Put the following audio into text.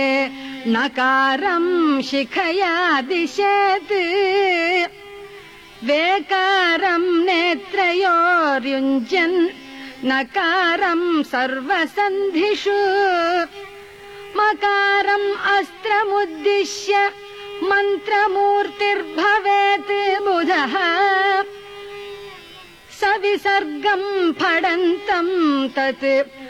नकारं शिखया दिशेत् वेकारं नेत्रयोर्युञ्जन् नकारं सर्वसन्धिषु मकारम् अस्त्रमुद्दिश्य मन्त्रमूर्तिर्भवेत् बुधः सविसर्गं फडन्तं तत्